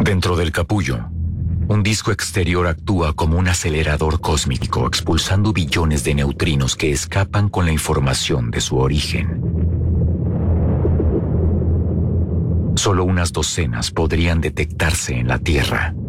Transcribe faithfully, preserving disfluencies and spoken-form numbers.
Dentro del capullo, un disco exterior actúa como un acelerador cósmico, expulsando billones de neutrinos que escapan con la información de su origen. Solo unas docenas podrían detectarse en la Tierra.